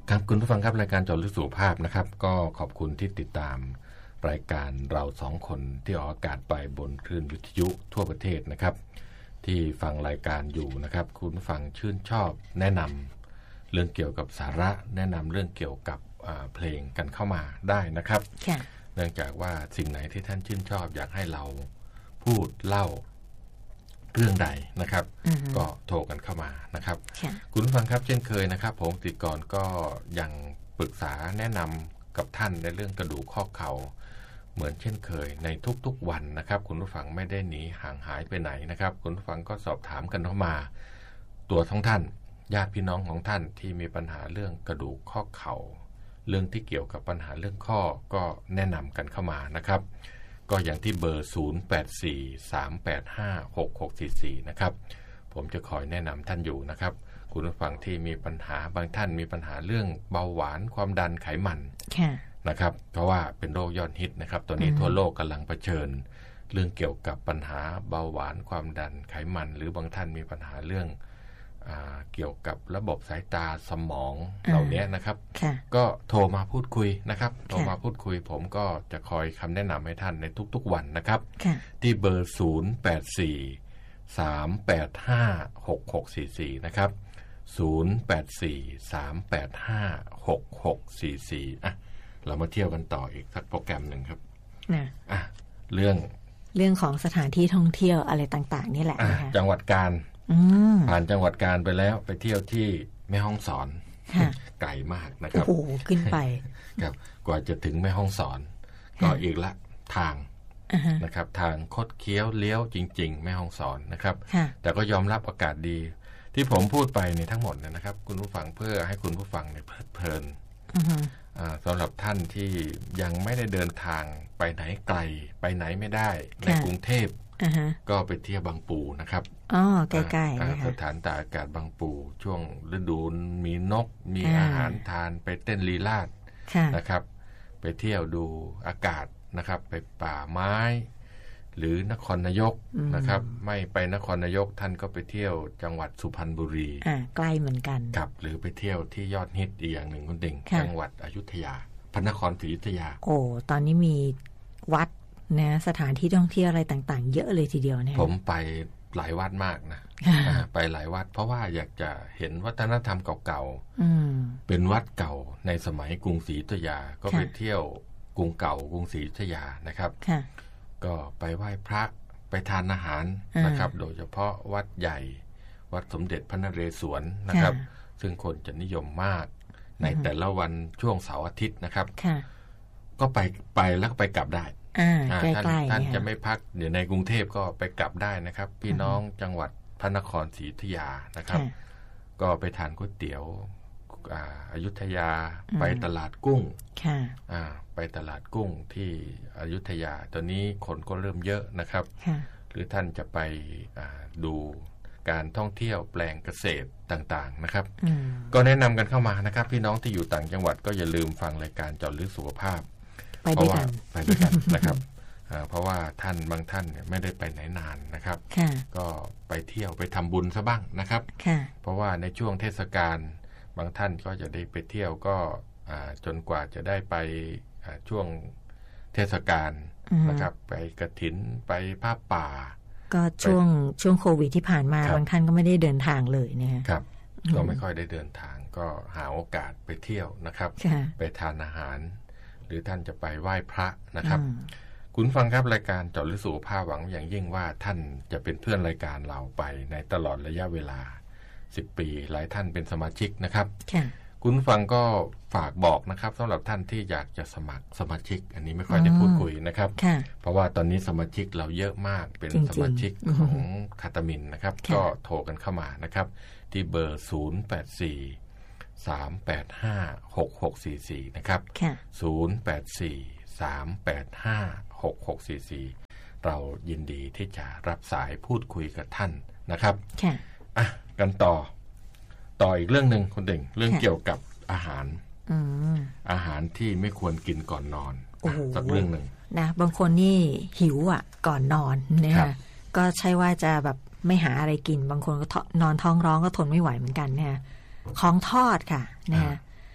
ครับคุณผู้ฟังครับรายการเจาะลึกสุขภาพนะครับก็ขอบคุณที่ติดตามรายการเราสองคนที่ออกอากาศไปบนคลื่นวิทยุทั่วประเทศนะครับที่ฟังรายการอยู่นะครับคุณผู้ฟังชื่นชอบแนะนำเรื่องเกี่ยวกับสาระแนะนำเรื่องเกี่ยวกับเพลงกันเข้ามาได้นะครับเนื่องจากว่าสิ่งไหนที่ท่านชื่นชอบอยากให้เราพูดเล่าเรื่องใดนะครับก็โทรกันเข้ามานะครับคุณผู้ฟังครับเช่นเคยนะครับผมติดก่อนก็ยังปรึกษาแนะนำกับท่านในเรื่องกระดูกข้อเข่าเหมือนเช่นเคยในทุกๆวันนะครับคุณผู้ฟังไม่ได้หนีห่างหายไปไหนนะครับคุณผู้ฟังก็สอบถามกันเข้ามาตัวของท่านญาติพี่น้องของท่านที่มีปัญหาเรื่องกระดูกข้อเข่าเรื่องที่เกี่ยวกับปัญหาเรื่องข้อก็แนะนำกันเข้ามานะครับก็อย่างที่เบอร์ 0843856644 นะครับผมจะคอยแนะนำท่านอยู่นะครับคุณผู้ฟังที่มีปัญหาบางท่านมีปัญหาเรื่องเบาหวานความดันไขมันนะครับเพราะว่าเป็นโรคยอดฮิตนะครับตอนนี้ทั่วโลกกำลังเผชิญเรื่องเกี่ยวกับปัญหาเบาหวานความดันไขมันหรือบางท่านมีปัญหาเรื่องเกี่ยวกับระบบสายตาสมองเหล่านี้นะครับก็โทรมาพูดคุยนะครับโทรมาพูดคุยผมก็จะคอยคำแนะนำให้ท่านในทุกๆวันนะครับที่เบอร์ 0843856644 นะครับ 0843856644 อ่ะเรามาเที่ยวกันต่ออีกสักโปรแกรมหนึ่งครับเรื่องของสถานที่ท่องเที่ยวอะไรต่างๆนี่แหละนะคะจังหวัดกาญผ่านจังหวัดกาญไปแล้วไปเที่ยวที่แม่ฮ่องสอนไกลมากนะครับโอ้โหขึ้นไปครับกว่าจะถึงแม่ฮ่องสอนก็อีกละทางนะครับทางคดเคี้ยวเลี้ยวจริงๆแม่ฮ่องสอนนะครับแต่ก็ยอมรับอากาศดีที่ผมพูดไปในทั้งหมดนะครับคุณผู้ฟังเพื่อให้คุณผู้ฟังเนี่ยเพลินสำหรับท่านที่ยังไม่ได้เดินทางไปไหนไกลไปไหนไม่ได้ในกรุงเทพก็ไปเที่ยวบางปูนะครับใกล้ๆสถานตากอากาศบางปูช่วงฤดูมีนกมีอาหารทานไปเต้นลีลาศนะครับไปเที่ยวดูอากาศนะครับไปป่าไม้หรือนครนายกนะครับไม่ไปนครนายกท่านก็ไปเที่ยวจังหวัดสุพรรณบุรีใกล้เหมือนกันครับหรือไปเที่ยวที่ยอดฮิตอีกอย่างหนึ่งคุณเด่งจังหวัดอยุธยาพระนครศรีอยุธยาโอ้ตอนนี้มีวัดนะสถานที่ท่องเที่ยวอะไรต่างๆเยอะเลยทีเดียวเนี่ยผมไปหลายวัดมากนะไปหลายวัดเพราะว่าอยากจะเห็นวัฒนธรรมเก่าๆเป็นวัดเก่าในสมัยกรุงศรีอยุธยาก็ไปเที่ยวกรุงเก่ากรุงศรีอยุธยานะครับก็ไปไหว้พระไปทานอาหารนะครับโดยเฉพาะวัดใหญ่วัดสมเด็จพระนเรศวรนะครับซึ่งคนจะนิยมมากในแต่ละวันช่วงเสาร์อาทิตย์นะครับก็ไปแล้วก็ไปกลับได้ท่านจะไม่พักอยู่ในกรุงเทพก็ไปกลับได้นะครับพี่น้องจังหวัดพระนครศรีอยุธยานะครับก็ไปทานก๋วยเตี๋ยวอยุธยาไปตลาดกุ้งไปตลาดกุ้งที่อยุธยาตอนนี้คนก็เริ่มเยอะนะครับหรือท่านจะไปดูการท่องเที่ยวแปลงเกษตรต่างๆนะครับก็แนะนำกันเข้ามานะครับพี่น้องที่อยู่ต่างจังหวัดก็อย่าลืมฟังรายการเจาะลึกสุขภาพไปด้วยกันนะครับเพราะว่าบางท่านเนี่ยไม่ได้ไปไหนนานนะครับก็ไปเที่ยวไปทำบุญซะบ้างนะครับเพราะว่าในช่วงเทศกาลบางท่านก็จะได้ไปเที่ยวก็จนกว่าจะได้ไปช่วงเทศกาลนะครับไปกฐินไปผ้าป่าก็ช่วงโควิดที่ผ่านมาบางท่านก็ไม่ได้เดินทางเลยนะครับก็ไม่ค่อยได้เดินทางก็หาโอกาสไปเที่ยวนะครับไปทานอาหารหรือท่านจะไปไหว้พระนะครับคุณฟังครับรายการเจาะลึกสุขภาพหวังอย่างยิ่งว่าท่านจะเป็นเพื่อนรายการเราไปในตลอดระยะเวลา10 ปีหลายท่านเป็นสมาชิกนะครับคุณฟังก็ฝากบอกนะครับสำหรับท่านที่อยากจะสมัครสมาชิกอันนี้ไม่ค่อยได้พูดคุยนะครับเพราะว่าตอนนี้สมาชิกเราเยอะมากเป็นสมาชิกของคาตามินนะครับก็โทรกันเข้ามานะครับที่เบอร์0843856644นะครับ0843856644เรายินดีที่จะรับสายพูดคุยกับท่านนะครับกันต่ออีกเรื่องนึงคุณเด่งเรื่องเกี่ยวกับอาหารที่ไม่ควรกินก่อนนอนสักเรื่องนึงนะบางคนนี่หิวก่อนนอนเนี่ยก็ใช่ว่าจะแบบไม่หาอะไรกินบางคนก็นอนท้องร้องก็ทนไม่ไหวเหมือนกันเนี่ยของทอดค่ะนะ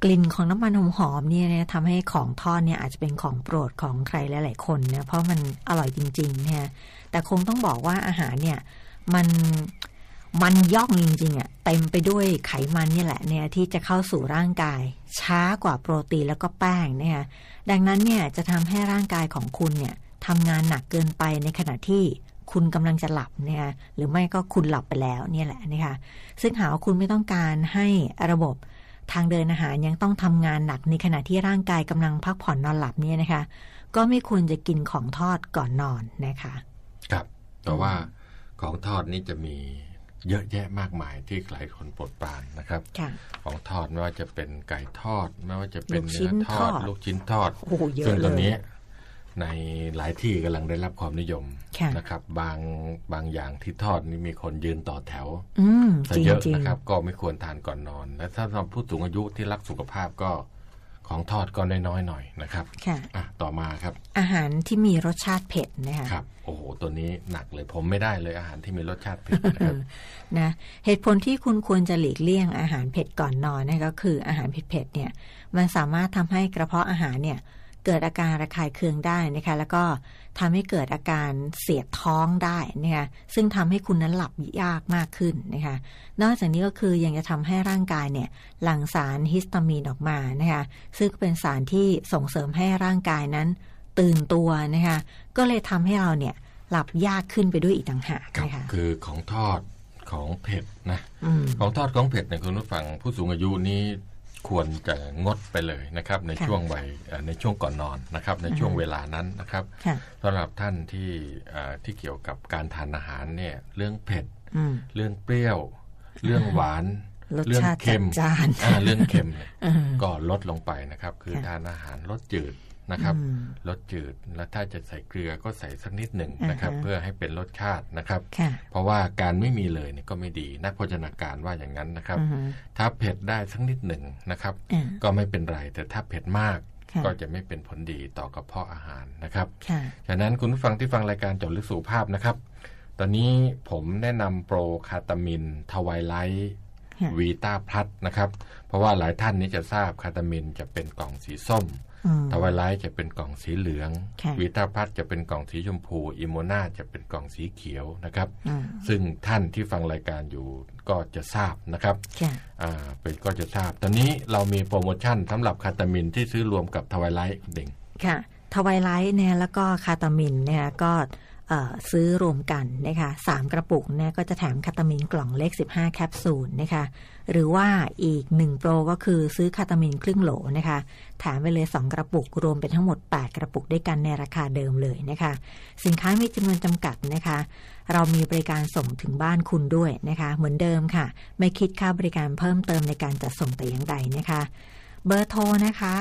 กลิ่นของน้ำมันหอมๆเนี่ยทำให้ของทอดเนี่ยอาจจะเป็นของโปรดของใครหลายๆคนเนี่ยเพราะมันอร่อยจริงๆเนี่ยแต่คงต้องบอกว่าอาหารเนี่ยมันย่องจริงๆอ่ะเต็มไปด้วยไขมันนี่แหละเนี่ยที่จะเข้าสู่ร่างกายช้ากว่าโปรตีนแล้วก็แป้งเนี่ยดังนั้นเนี่ยจะทำให้ร่างกายของคุณเนี่ยทำงานหนักเกินไปในขณะที่คุณกำลังจะหลับเนี่ยหรือไม่ก็คุณหลับไปแล้วเนี่ยแหละนะคะซึ่งหากว่าคุณไม่ต้องการให้ระบบทางเดินอาหารยังต้องทำงานหนักในขณะที่ร่างกายกำลังพักผ่อนนอนหลับเนี่ยนะคะก็ไม่ควรจะกินของทอดก่อนนอนนะคะครับแต่ว่าของทอดนี้จะมีเยอะแยะมากมายที่หลายคนโปรดปรานนะครับของทอดไม่ว่าจะเป็นไก่ทอดไม่ว่าจะเป็นเนื้อทอดลูกชิ้นทอดซึ่งตอนนี้ในหลายที่กำลังได้รับความนิยมนะครับบางอย่างที่ทอดนี่มีคนยืนต่อแถวเยอะนะครับก็ไม่ควรทานก่อนนอนและถ้าสำหรับผู้สูงอายุที่รักสุขภาพก็ของทอดก็น้อยๆหน่อยนะครับต่อมาครับอาหารที่มีรสชาติเผ็ดนะคะครับโอ้โหตัวนี้หนักเลยผมไม่ได้เลยอาหารที่มีรสชาติเผ็ดนะครับนะเหตุผลที่คุณควรจะหลีกเลี่ยงอาหารเผ็ดก่อนนอนนะก็คืออาหารเผ็ดๆเนี่ยมันสามารถทำให้กระเพาะอาหารเนี่ยเกิดอาการระคายเคืองได้นะคะแล้วก็ทำให้เกิดอาการเสียดท้องได้นะคะซึ่งทำให้คุณนั้นหลับยากมากขึ้นนะคะนอกจากนี้ก็คือยังจะทำให้ร่างกายเนี่ยหลั่งสารฮิสตามีนออกมานะคะซึ่งเป็นสารที่ส่งเสริมให้ร่างกายนั้นตื่นตัวนะคะก็เลยทำให้เราเนี่ยหลับยากขึ้นไปด้วยอีกต่างหากนะคะคือของทอดของเผ็ดนะของทอดของเผ็ดเนี่ยคุณผู้ฟังผู้สูงอายุนี้ควรจะงดไปเลยนะครับในช่วงวัยในช่วงก่อนนอนนะครับในช่วงเวลานั้นนะครับสำหรับท่านที่เกี่ยวกับการทานอาหารเนี่ยเรื่องเผ็ดเรื่องเปรี้ยวเรื่องหวานเรื่องเค็มเรื่องเค็มก็ลดลงไปนะครับคือทานอาหารรสจืดนะครับรสจืดและถ้าจะใส่เกลือก็ใส่สักนิดหนึ่งนะครับเพื่อให้เป็นรสชาตินะครับเพราะว่าการไม่มีเลยเนี่ยก็ไม่ดีนักโภชนาการว่าอย่างนั้นนะครับถ้าเผ็ดได้สักนิดหนึ่งนะครับก็ไม่เป็นไรแต่ถ้าเผ็ดมากก็จะไม่เป็นผลดีต่อกระเพาะอาหารนะครับฉะนั้นคุณผู้ฟังที่ฟังรายการเจาะลึกสุขภาพนะครับตอนนี้ผมแนะนำโปรคาตามินทวายไลท์วีต้าพลัสนะครับเพราะว่าหลายท่านนี้จะทราบคาตามินจะเป็นกล่องสีส้มทวายไลท์จะเป็นกล่องสีเหลืองวีต้าพลัสจะเป็นกล่องสีชมพูอิโมนาจะเป็นกล่องสีเขียวนะครับซึ่งท่านที่ฟังรายการอยู่ก็จะทราบนะครับเป็นก็จะทราบตอนนี้เรามีโปรโมชั่นสำหรับคาตามินที่ซื้อรวมกับทวายไลท์เด้งค่ะทวายไลท์เนี่ยแล้วก็คาตามินเนี่ยก็ซื้อรวมกันนะคะ3กระปุกเนี่ยก็จะแถมคาตามินกล่องเล็ก15แคปซูลนะคะหรือว่าอีก1โปรก็คือซื้อคาตามินครึ่งโหลนะคะแถมไปเลย2กระปุกรวมเป็นทั้งหมด8กระปุกด้วยกันในราคาเดิมเลยนะคะสินค้ามีจำนวนจำกัดนะคะเรามีบริการส่งถึงบ้านคุณด้วยนะคะเหมือนเดิมค่ะไม่คิดค่าบริการเพิ่มเติมในการจัดส่งแต่อย่างใดนะคะเบอร์โทรนะคะ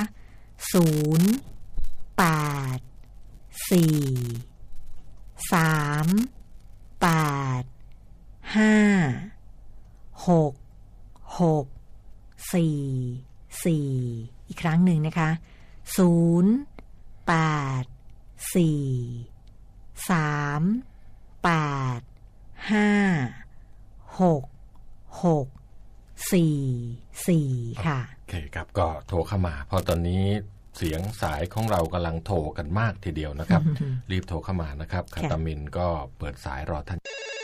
084-385-6644อีกครั้งหนึ่งนะคะ084-385-6644ค่ะโอเคครับก็โทรเข้ามาเพราะตอนนี้เสียงสายของเรากำลังโทรกันมากทีเดียวนะครับ รีบโทรเข้ามานะครับคาตามินก็เปิดสายรอท่าน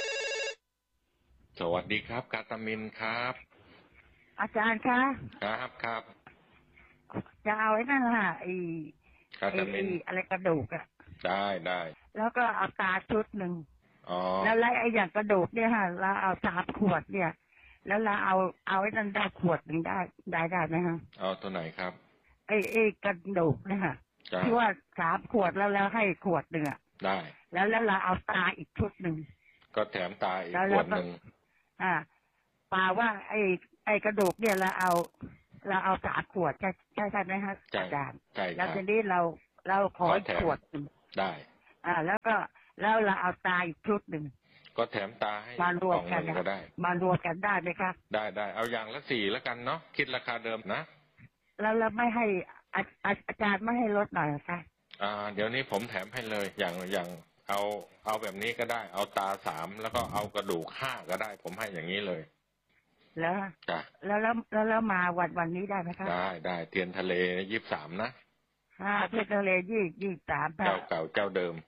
สวัสดีครับคาตามินครับอาจารย์คะครับจะเอาไว้นั่นล่ะคาตามินอะไรกระดูกอ่ะได้แล้วก็เอาตาชุดหนึ่งแล้วไอ้อย่างกระดูกเนี่ยค่ะเราเอา3 ขวดเนี่ยแล้วเราเอาไว้นั่นได้ขวดหนึ่งได้ไหมคะเอาตัวไหนครับไอ้กระดูกเนี่ยค่ะที่ว่า3 ขวดแล้วให้ขวดหนึ่งอ่ะได้แล้วเราเอาตาอีกชุดหนึ่งก็แถมตาอีกขวดหนึ่งป่าว่าไอ้กระดูกเนี่ยเราเอา3 ขวดใช่ไหมคะอาจารย์แล้วทีนี้เราขอขวดหนึ่งได้แล้วก็แล้วเราเอาตาอีกชุดหนึ่งก็แถมตาให้มารวมกันก็ได้มารวมกันได้ไหมครับได้เอาอย่างละ4แล้วกันเนาะคิดราคาเดิมนะแล้วไม่ให้อาจารย์ไม่ให้ลดหน่อยคะเดี๋ยวนี้ผมแถมให้เลยอย่างเอาแบบนี้ก็ได้เอาตา3แล้วก็เอากระดูก5ก็ได้ผมให้อย่างนี้เลยแล้วมาวันนี้ได้ไหมครับได้เทียนทะเล23นะเทียนทะเล23 เจ้าเก่าเจ้าเดิม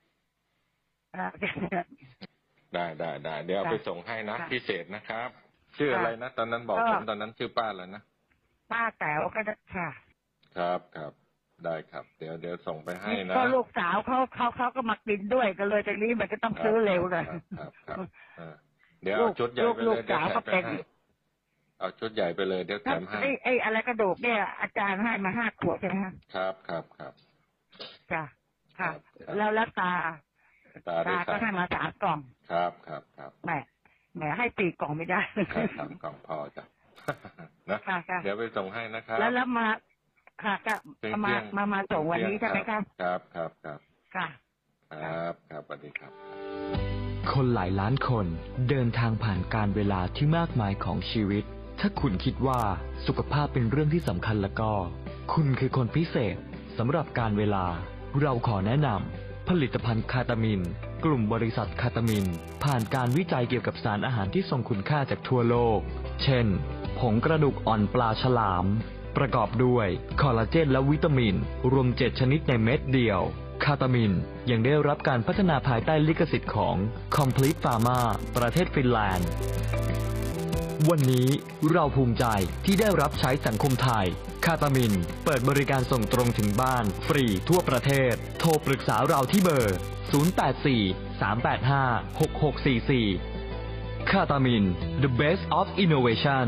ได้เดี๋ยวเอาไปส่งให้นะพิเศษนะครับชื่ออะไรนะตอนนั้นบอกผมตอนนั้นชื่อป้าอะไรนะป้าแต๋วก็ได้ค่ะครับได้ครับเดี๋ยวส่งไปให้นะก็ลูกสาวเขาก็มากินด้วยกันเลยแต่นี้มันก็ต้องซื้อเร็วเลยครับเดี๋ยวเอาชุดใหญ่ไปเลยเดี๋ยวแถมไปให้เอาชุดใหญ่ไปเลยเดี๋ยวแถมให้ไอ้อะไรกระดูกเนี่ยอาจารย์ให้มา5 ขวดใช่ไหมครับจ้ะค่ะแล้วตาก็ให้มา3 กล่องครับแหมให้4 กล่องไม่ได้ 3 กล่องพอจ้ะนะเดี๋ยวไปส่งให้นะครับแล้วมาค่ะก็มาส่งวันนี้ใช่ไหมครับครับค่ะครับสวัสดีครับคนหลายล้านคนเดินทางผ่านการเวลาที่มากมายของชีวิตถ้าคุณคิดว่าสุขภาพเป็นเรื่องที่สำคัญแล้วก็คุณคือคนพิเศษสำหรับการเวลาเราขอแนะนำผลิตภัณฑ์คาตามินกลุ่มบริษัทคาตามินผ่านการวิจัยเกี่ยวกับสารอาหารที่ทรงคุณค่าจากทั่วโลกเช่นผงกระดูกอ่อนปลาฉลามประกอบด้วยคอลลาเจนและวิตามินรวม7 ชนิดในเม็ดเดียวคาตามินยังได้รับการพัฒนาภายใต้ลิขสิทธิ์ของ Complete Pharma ประเทศฟินแลนด์วันนี้เราภูมิใจที่ได้รับใช้สังคมไทยคาตามินเปิดบริการส่งตรงถึงบ้านฟรีทั่วประเทศโทรปรึกษาเราที่เบอร์084-385-6644คาตามิน The Best of Innovation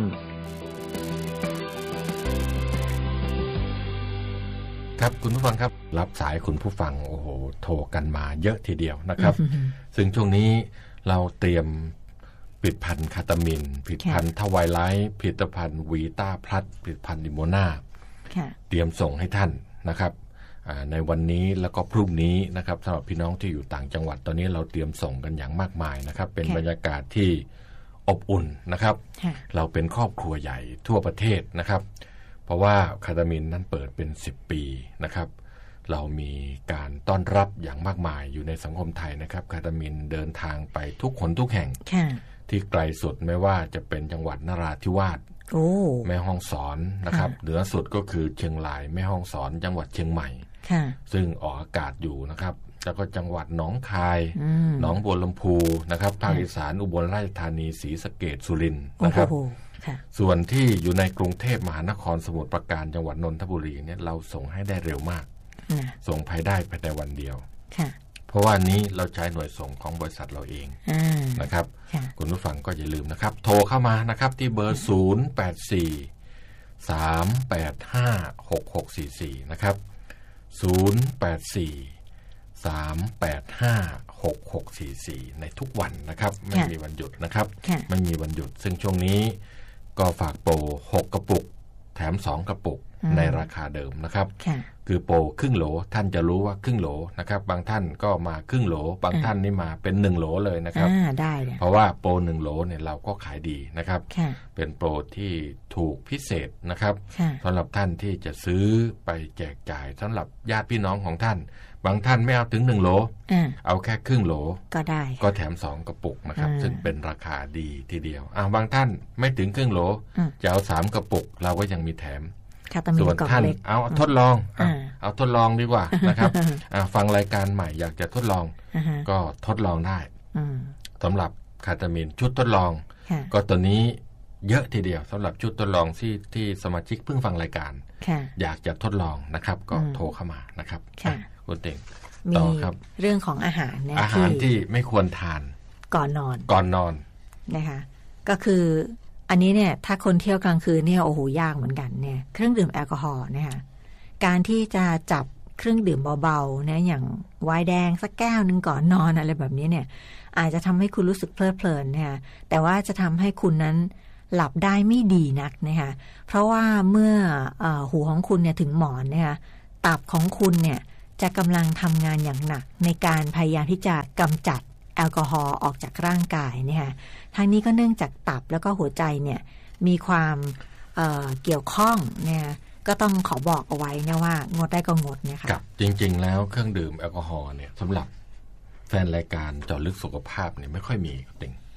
ครับคุณผู้ฟังครับรับสายคุณผู้ฟังโอ้โหโทรกันมาเยอะทีเดียวนะครับซึ่งช่วงนี้เราเตรียมผลิตภัณฑ์คาตามินผลิตภัณฑ์ทวายไลท์ผลิตภัณฑ์วีต้าพลัสผลิตภัณฑ์ดิโมนาเตรียมส่งให้ท่านนะครับในวันนี้แล้วก็พรุ่งนี้นะครับสำหรับพี่น้องที่อยู่ต่างจังหวัดตอนนี้เราเตรียมส่งกันอย่างมากมายนะครับเป็นบรรยากาศที่อบอุ่นนะครับเราเป็นครอบครัวใหญ่ทั่วประเทศนะครับเพราะว่าคาตามินนั้นเปิดเป็น10 ปีนะครับเรามีการต้อนรับอย่างมากมายอยู่ในสังคมไทยนะครับคาตามินเดินทางไปทุกคนทุกแห่งที่ไกลสุดไม่ว่าจะเป็นจังหวัดนราธิวาสแม่ฮ่องสอนนะครับเหนือสุดก็คือเชียงรายแม่ฮ่องสอนจังหวัดเชียงใหม่ซึ่งออกอากาศอยู่นะครับแล้วก็จังหวัดหนองคายหนองบัวลำพูนะครับภาคอีสานอุบลราชธานีศรีสะเกษสุรินทร์นะครับส่วนที่อยู่ในกรุงเทพมหานครสมุทรปราการจังหวัดนนทบุรีเนี่ยเราส่งให้ได้เร็วมากส่งภายในวันเดียวเพราะว่านี้เราใช้หน่วยส่งของบริษัทเราเองนะครับคุณผู้ฟังก็อย่าลืมนะครับโทรเข้ามานะครับที่เบอร์084-385-6644นะครับ084-385-6644ในทุกวันนะครับไม่มีวันหยุดนะครับไม่มีวันหยุดซึ่งช่วงนี้ก็ฝากโปร6 กระปุกแถม2 กระปุกในราคาเดิมนะครับคือโปรครึ่งโหลท่านจะรู้ว่าครึ่งโหลนะครับบางท่านก็มาครึ่งโหลบางท่านนี่มาเป็น1 โหลเลยนะครับได้เพราะว่าโปร1 โหลเนี่ยเราก็ขายดีนะครับเป็นโปรที่ถูกพิเศษนะครับสำหรับท่านที่จะซื้อไปแจกจ่ายสำหรับญาติพี่น้องของท่านบางท่านไม่เอาถึง1 โหลเอาแค่ครึ่งโหลก็ได้ก็แถม2 กระปุกนะครับซึ่งเป็นราคาดีทีเดียวบางท่านไม่ถึงครึ่งโหลจะเอา3 กระปุกเราก็ยังมีแถมส่วนท่านเอาทดลองเอาทดลองดีกว่านะครับฟังรายการใหม่อยากจะทดลองก็ทดลองได้สำหรับคาตามินชุดทดลองก็ตัวนี้เยอะทีเดียวสำหรับชุดทดลองที่สมาชิกเพิ่งฟังรายการอยากจะทดลองนะครับก็โทรเข้ามานะครับคุณเต็งต่อครับเรื่องของอาหารอาหารที่ไม่ควรทานก่อนนอนนะคะก็คืออันนี้เนี่ยถ้าคนเที่ยวกลางคืนเนี่ยโอ้โหยากเหมือนกันเนี่ยเครื่องดื่มแอลกอฮอล์นะคะการที่จะจับเครื่องดื่มเบาๆนะอย่างไวน์แดงสักแก้วนึงก่อนนอนอะไรแบบนี้เนี่ยอาจจะทำให้คุณรู้สึกเพลิดเพลินนะคะแต่ว่าจะทำให้คุณนั้นหลับได้ไม่ดีนักนะคะเพราะว่าเมื่อหูของคุณเนี่ยถึงหมอนเนี่ยตับของคุณเนี่ยจะกำลังทำงานอย่างหนักในการพยายามที่จะกำจัดแอลกอฮอล์ออกจากร่างกายนะคะทั้งนี้ก็เนื่องจากตับแล้วก็หัวใจเนี่ยมีความเกี่ยวข้องเนี่ยก็ต้องขอบอกเอาไว้นะว่างดได้ก็งดนะคะครับจริงๆแล้วเครื่องดื่มแอลกอฮอล์เนี่ยสำหรับแฟนรายการเจาะลึกสุขภาพเนี่ยไม่ค่อยมีจริง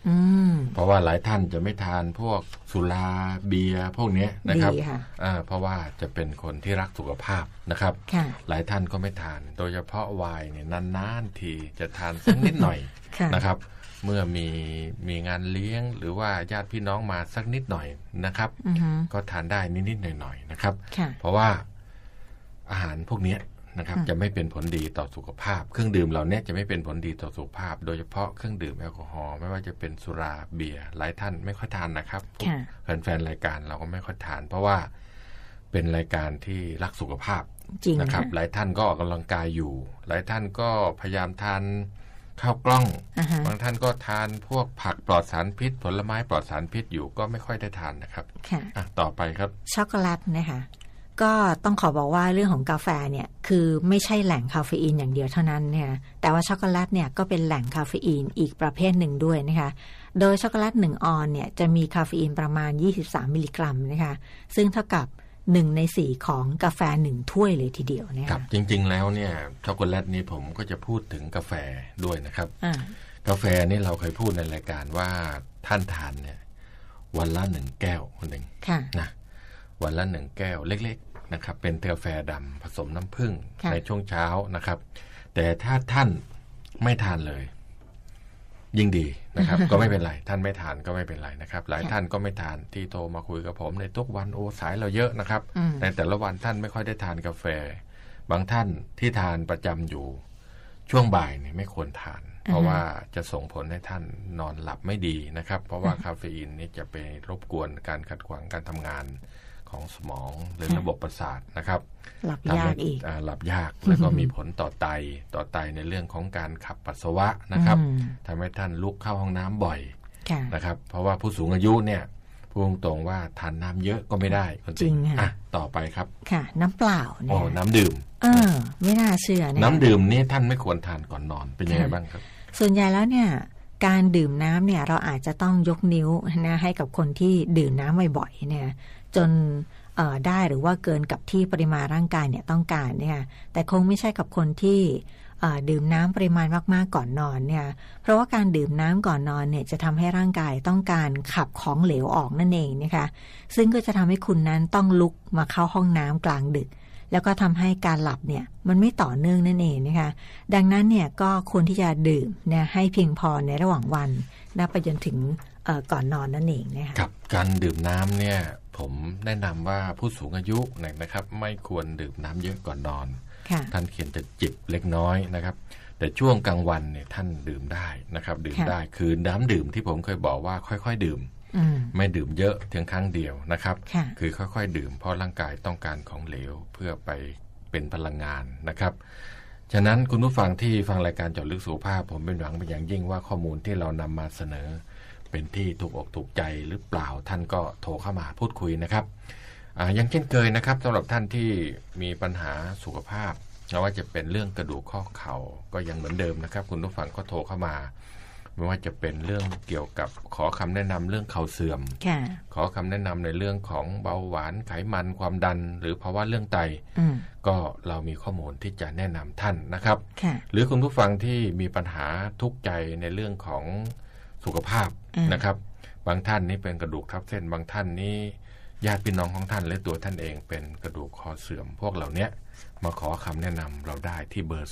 เพราะว่าหลายท่านจะไม่ทานพวกสุราเบียร์พวกนี้นะครับเพราะว่าจะเป็นคนที่รักสุขภาพนะครับหลายท่านก็ไม่ทานโดยเฉพาะไวน์เนี่ยนานๆทีจะทานสักนิดหน่อยนะครับเมื่อมีงานเลี้ยงหรือว่าญาติพี่น้องมาสักนิดหน่อยนะครับก็ทานได้นิดๆหน่อยๆนะครับเพราะว่าอาหารพวกนี้นะครับจะไม่เป็นผลดีต่อสุขภาพเครื่องดื่มเหล่านี้จะไม่เป็นผลดีต่อสุขภาพโดยเฉพาะเครื่องดื่มแอลกอฮอล์ไม่ว่าจะเป็นสุราเบียร์หลายท่านไม่ค่อยทานนะครับแฟนๆรายการเราก็ไม่ค่อยทานเพราะว่าเป็นรายการที่รักสุขภาพนะครับหลายท่านก็ออกกำลังกายอยู่หลายท่านก็พยายามทานข้าวกล้องบางท่านก็ทานพวกผักปลอดสารพิษผลไม้ปลอดสารพิษอยู่ก็ไม่ค่อยได้ทานนะครับต่อไปครับช็อกโกแลตนะคะก็ต้องขอบอกว่าเรื่องของกาแฟเนี่ยคือไม่ใช่แหล่งคาเฟอีนอย่างเดียวเท่านั้นเนี่ยแต่ว่าช็อกโกแลตเนี่ยก็เป็นแหล่งคาเฟอีนอีกประเภทหนึ่งด้วยนะคะโดยช็อกโกแลต1ออนเนี่ยจะมีคาเฟอีนประมาณ23มิลลิกรัมนะคะซึ่งเท่ากับ1ใน4ของกาแฟ1ถ้วยเลยทีเดียวนะครับจริงๆแล้วเนี่ยช็อกโกแลตนี่ผมก็จะพูดถึงกาแฟด้วยนะครับกาแฟนี่เราเคยพูดในรายการว่าท่านทานเนี่ยวันละ1แก้วคนหนึ่งนะวันละ1แก้วเล็กๆนะครับเป็นกาแฟดำผสมน้ำผึ้งในช่วงเช้านะครับแต่ถ้าท่านไม่ทานเลยยิ่งดีนะครับ ก็ไม่เป็นไรท่านไม่ทานก็ไม่เป็นไรนะครับหลายท่านก็ไม่ทานที่โทรมาคุยกับผมในทุกวันโอ้สายเราเยอะนะครับในแต่ละวันท่านไม่ค่อยได้ทานกาแฟบางท่านที่ทานประจำอยู่ช่วงบ่ายเนี่ยไม่ควรทานเพราะว่าจะส่งผลให้ท่านนอนหลับไม่ดีนะครับเพราะว่าคาเฟอีนนี่จะไปรบกวนการขัดขวางการทำงานของสมองหรือระบบประสาทนะครับหลับยากอีกหลับยากแล้วก็มีผลต่อไตในเรื่องของการขับปัสสาวะนะครับทำให้ท่านลุกเข้าห้องน้ำบ่อยนะครับเพราะว่าผู้สูงอายุเนี่ยพูดตรงๆว่าทานน้ำเยอะก็ไม่ได้จริงค่ะต่อไปครับค่ะน้ำเปล่าเนี่ยน้ำดื่มไม่น่าเชื่อน้ำดื่มนี่ท่านไม่ควรทานก่อนนอนเป็นยังไงบ้างครับส่วนใหญ่แล้วเนี่ยการดื่มน้ำเนี่ยเราอาจจะต้องยกนิ้วนะให้กับคนที่ดื่มน้ำบ่อยๆเนี่ยจนได้หรือว่าเกินกับที่ปริมาณร่างกายเนี่ยต้องการเนี่ยแต่คงไม่ใช่กับคนที่ดื่มน้ำปริมาณมากๆก่อนนอนเนี่ยเพราะว่าการดื่มน้ำก่อนนอนเนี่ยจะทำให้ร่างกายต้องการขับของเหลวออกนั่นเองนะคะซึ่งก็จะทำให้คุณนั้นต้องลุกมาเข้าห้องน้ำกลางดึกแล้วก็ทำให้การหลับเนี่ยมันไม่ต่อเนื่องนั่นเองนะคะดังนั้นเนี่ยก็ควรที่จะดื่มเนี่ยให้เพียงพอในระหว่างวันนับไปจนถึงก่อนนอนนั่นเองนะคะกับการดื่มน้ำเนี่ยผมแนะนำว่าผู้สูงอายุนะครับไม่ควรดื่มน้ำเยอะก่อนนอนท่านเขียนจะจิบเล็กน้อยนะครับแต่ช่วงกลางวันเนี่ยท่านดื่มได้นะครับดื่มได้คือน้ำดื่มที่ผมเคยบอกว่าค่อยๆดื่มไม่ดื่มเยอะเพียงครั้งเดียวนะครับคือค่อยๆดื่มเพราะร่างกายต้องการของเหลวเพื่อไปเป็นพลังงานนะครับฉะนั้นคุณผู้ฟังที่ฟังรายการเจาะลึกสุขภาพผมเป็นหวังเป็นอย่างยิ่งว่าข้อมูลที่เรานำมาเสนอเป็นที่ถูกอกถูกใจหรือเปล่าท่านก็โทรเข้ามาพูดคุยนะครับยังเช่นเคยนะครับสำหรับท่านที่มีปัญหาสุขภาพไม่ว่าจะเป็นเรื่องกระดูกข้อเข่าก็ยังเหมือนเดิมนะครับคุณผู้ฟังก็โทรเข้ามาไม่ว่าจะเป็นเรื่องเกี่ยวกับขอคำแนะนำเรื่องเข่าเสื่อมขอคำแนะนำในเรื่องของเบาหวานไขมันความดันหรือภาวะเรื่องไตก็เรามีข้อมูลที่จะแนะนำท่านนะครับหรือคุณผู้ฟังที่มีปัญหาทุกข์ใจในเรื่องของสุขภาพนะครับบางท่านนี่เป็นกระดูกทับเส้นบางท่านนี่ญาติพี่น้องของท่านหรือตัวท่านเองเป็นกระดูกคอเสื่อมพวกเหล่านี้มาขอคำแนะนำเราได้ที่เบอร์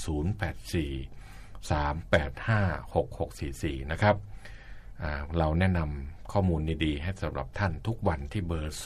084-385-6644นะครับเราแนะนำข้อมูลดีๆให้สำหรับท่านทุกวันที่เบอร์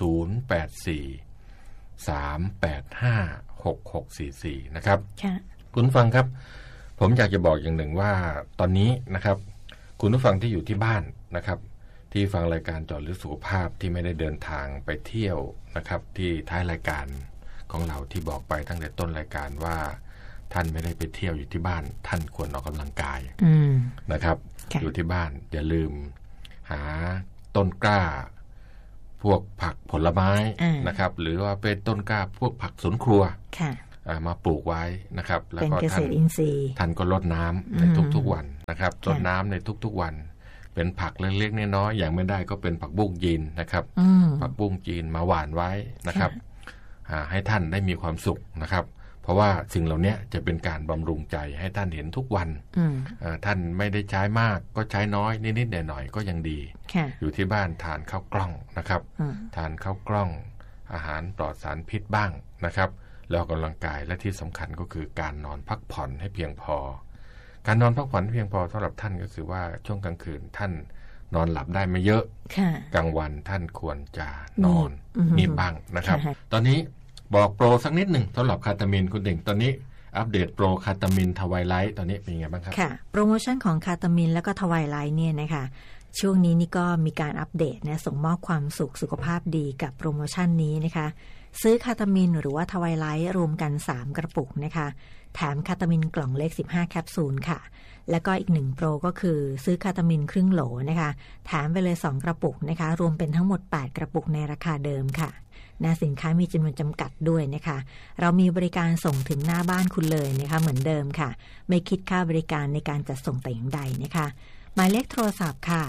084-385-6644นะครับคุณฟังครับผมอยากจะบอกอย่างหนึ่งว่าตอนนี้นะครับคุณผู้ฟังที่อยู่ที่บ้านนะครับที่ฟังรายการเจาะลึกสุขภาพที่ไม่ได้เดินทางไปเที่ยวนะครับที่ท้ายรายการของเราที่บอกไปตั้งแต่ต้นรายการว่าท่านไม่ได้ไปเที่ยวอยู่ที่บ้านท่านควรออกกำลังกายนะครับอยู่ที่บ้านอย่าลืมหาต้นกล้าพวกผักผลไม้นะครับหรือว่าเป็นต้นกล้าพวกผักสวนครัวมาปลูกไว้นะครับแล้วก็ท่านก็รดน้ำในทุกๆวันนะครับรดน้ำในทุกๆวันเป็นผักเล็กๆน้อยๆอย่างไม่ได้ก็เป็นผักบุ้งจีนนะครับผักบุ้งจีนมาหว่านไว้นะครับให้ท่านได้มีความสุขนะครับเพราะว่าสิ่งเหล่านี้จะเป็นการบำรุงใจให้ท่านเห็นทุกวันท่านไม่ได้ใช้มากก็ใช้น้อยนิดๆหน่อยๆก็ยังดีอยู่ที่บ้านทานข้าวกล้องนะครับทานข้าวกล้องอาหารปลอดสารพิษบ้างนะครับแล้วกำลังกายและที่สำคัญก็คือการนอนพักผ่อนให้เพียงพอการนอนพักผ่อนเพียงพอสำหรับท่านก็คือว่าช่วงกลางคืนท่านนอนหลับได้ไม่เยอะกลางวันท่านควรจะนอนมีบ้างนะครับตอนนี้บอกโปรสักนิดหนึ่งสำหรับคาตามินคุณเด่งตอนนี้อัปเดตโปรคาตามินทวายไลท์ตอนนี้เป็นยังไงบ้างครับค่ะโปรโมชั่นของคาตามินแล้วก็ทวายไลท์เนี่ยนะคะช่วงนี้นี่ก็มีการอัปเดตนะส่งมอบความสุขภาพดีกับโปรโมชั่นนี้นะคะซื้อคาตามินหรือว่าทวายไลท์รวมกัน3กระปุกนะคะแถมคาตามินกล่องเล็ก15แคปซูลค่ะแล้วก็อีก1โปรก็คือซื้อคาตามินครึ่งโหลนะคะแถมไปเลย2กระปุกนะคะรวมเป็นทั้งหมด8กระปุกในราคาเดิมค่ะนะสินค้ามีจำนวนจำกัดด้วยนะคะเรามีบริการส่งถึงหน้าบ้านคุณเลยนะคะเหมือนเดิมค่ะไม่คิดค่าบริการในการจัดส่งแต่อย่างใดนะคะหมายเลขโทรศัพท์ค่ะ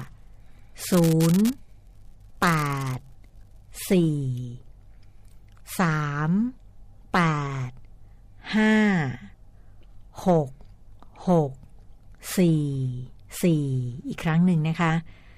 084385664อีกครั้งหนึ่งนะคะ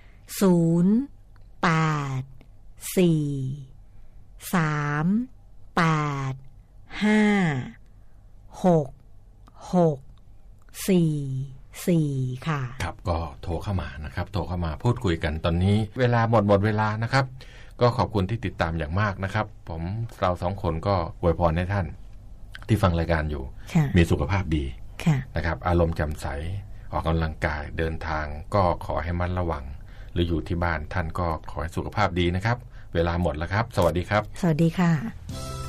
084385664ค่ะครับก็โทรเข้ามานะครับโทรเข้ามาพูดคุยกันตอนนี้เวลาหมดเวลานะครับก็ขอบคุณที่ติดตามอย่างมากนะครับเรา2คนก็อวยพรให้ท่านที่ฟังรายการอยู่มีสุขภาพดีนะครับอารมณ์แจ่มใสออกกำลังกายเดินทางก็ขอให้มั่นระวังหรืออยู่ที่บ้านท่านก็ขอให้สุขภาพดีนะครับเวลาหมดแล้วครับสวัสดีครับสวัสดีค่ะ